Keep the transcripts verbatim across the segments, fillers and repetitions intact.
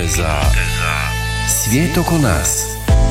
Za svijet oko nas.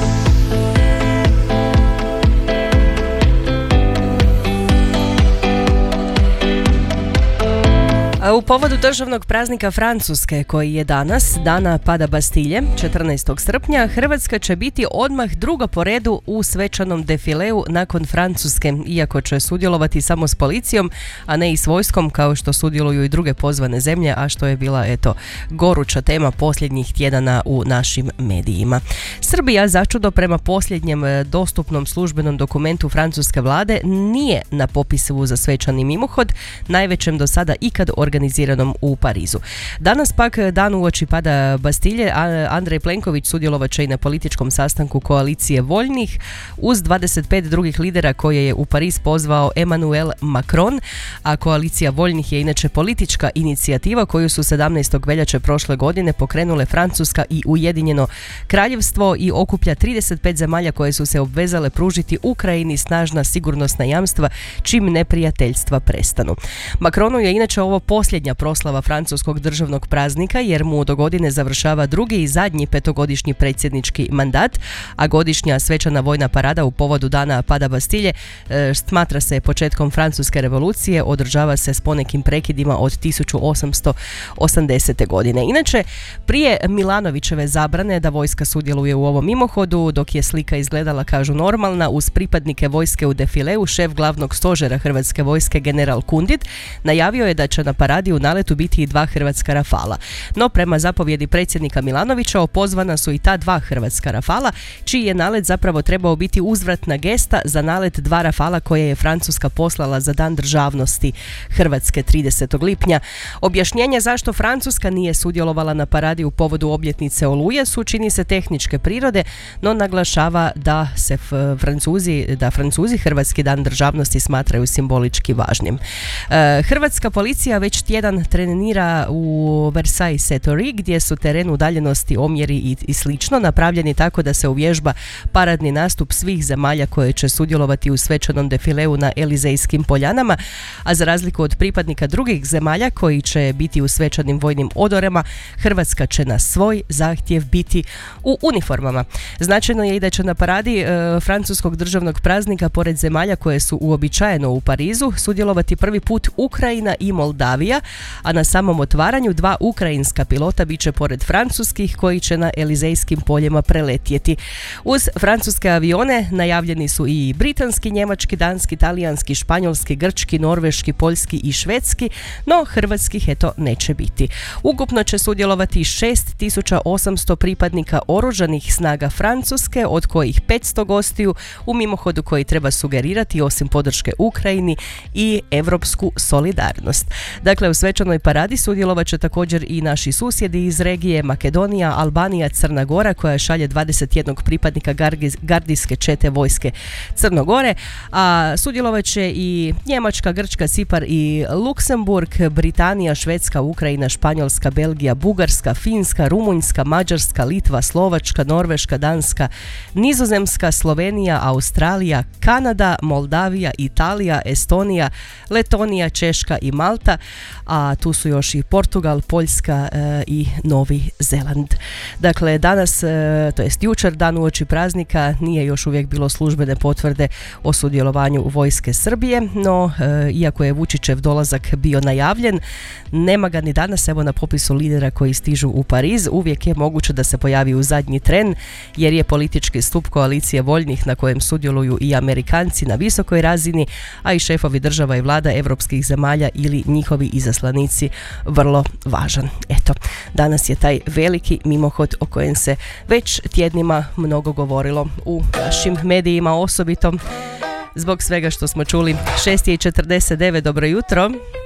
U povodu državnog praznika Francuske, koji je danas, dana pada Bastilje, četrnaestog srpnja, Hrvatska će biti odmah druga po redu u svečanom defileu nakon Francuske, iako će sudjelovati samo s policijom, a ne i s vojskom, kao što sudjeluju i druge pozvane zemlje, a što je bila, eto, goruća tema posljednjih tjedana u našim medijima. Srbija, začudo, prema posljednjem dostupnom službenom dokumentu francuske vlade, nije na popisu za svečani mimohod, najvećem do sada ikad organiziranom u Parizu. Danas pak, dan uoči pada Bastilje, Andrej Plenković sudjelovat će i na političkom sastanku koalicije voljnih uz dvadeset pet drugih lidera koje je u Pariz pozvao Emmanuel Macron, a koalicija voljnih je inače politička inicijativa koju su sedamnaestog veljače prošle godine pokrenule Francuska i Ujedinjeno Kraljevstvo i okuplja trideset pet zemalja koje su se obvezale pružiti Ukrajini snažna sigurnosna jamstva čim neprijateljstva prestanu. Macronu je inače ovo posljednja proslava francuskog državnog praznika, jer mu do godine završava drugi i zadnji petogodišnji predsjednički mandat, a godišnja svečana vojna parada u povodu dana pada Bastilje e, smatra se početkom francuske revolucije, održava se s ponekim prekidima od tisuću osamsto osamdesete. godine. Inače, prije Milanovićeve zabrane da vojska sudjeluje u ovom mimohodu, dok je slika izgledala, kažu, normalna, uz pripadnike vojske u defileu, šef glavnog stožera Hrvatske vojske general Kundit najavio je da će na paradi u naletu biti i dva hrvatska Rafala. No, prema zapovjedi predsjednika Milanovića, opozvana su i ta dva hrvatska Rafala, čiji je nalet zapravo trebao biti uzvratna gesta za nalet dva Rafala koje je Francuska poslala za Dan državnosti Hrvatske tridesetog lipnja. Objašnjenja zašto Francuska nije sudjelovala na paradi u povodu obljetnice Oluje su, čini se, tehničke prirode, no naglašava da se Francuzi, da Francuzi Hrvatski Dan državnosti smatraju simbolički važnim. E, Hrvatska policija već tjedan trenira u Versailles Setori, gdje su teren udaljenosti, omjeri i, i slično napravljeni tako da se uvježba paradni nastup svih zemalja koje će sudjelovati u svečanom defileu na Elizejskim poljanama, a za razliku od pripadnika drugih zemalja koji će biti u svečanim vojnim odorama, Hrvatska će na svoj zahtjev biti u uniformama. Značajno je i da će na paradi e, francuskog državnog praznika, pored zemalja koje su uobičajeno u Parizu, sudjelovati prvi put Ukrajina i Moldavija, a na samom otvaranju dva ukrajinska pilota bit će pored francuskih koji će na Elizejskim poljima preletjeti. Uz francuske avione najavljeni su i britanski, njemački, danski, talijanski, španjolski, grčki, norveški, poljski i švedski, no hrvatskih eto neće biti. Ukupno će sudjelovati šest tisuća osamsto pripadnika oružanih snaga Francuske, od kojih petsto gostiju u mimohodu koji treba sugerirati, osim podrške Ukrajini, i evropsku solidarnost. Dakle, u svečanoj paradi sudjelovat će također i naši susjedi iz regije Makedonija, Albanija, Crna Gora, koja šalje dvadeset jedan pripadnika gardijske čete vojske Crnogore, a sudjelovat će i Njemačka, Grčka, Cipar i Luksemburg, Britanija, Švedska, Ukrajina, Španjolska, Belgija, Bugarska, Finska, Rumunjska, Mađarska, Litva, Slovačka, Norveška, Danska, Nizozemska, Slovenija, Australija, Kanada, Moldavija, Italija, Estonija, Letonija, Češka i Malta, a tu su još i Portugal, Poljska e, i Novi Zeland. Dakle, danas, e, to jest jučer, dan uoči praznika, nije još uvijek bilo službene potvrde o sudjelovanju vojske Srbije, no e, iako je Vučićev dolazak bio najavljen, nema ga ni danas, evo, na popisu lidera koji stižu u Pariz. Uvijek je moguće da se pojavi u zadnji tren, jer je politički stup koalicije voljnih na kojem sudjeluju i Amerikanci na visokoj razini, a i šefovi država i vlada evropskih zemalja ili njihovi izaslanici vrlo važan. Eto, danas je taj veliki mimohod o kojem se već tjednima mnogo govorilo u našim medijima, osobito zbog svega što smo čuli. šest je i četrdeset devet, dobro jutro.